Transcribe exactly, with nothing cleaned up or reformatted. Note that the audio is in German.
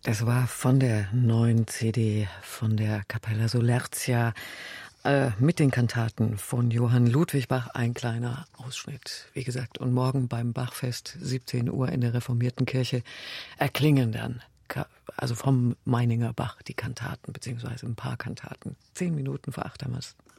Das war von der neuen C D von der Capella Solertia äh, mit den Kantaten von Johann Ludwig Bach. Ein kleiner Ausschnitt, wie gesagt. Und morgen beim Bachfest, siebzehn Uhr in der reformierten Kirche, erklingen dann, also vom Meininger Bach, die Kantaten, beziehungsweise ein paar Kantaten. Zehn Minuten vor acht haben wir's.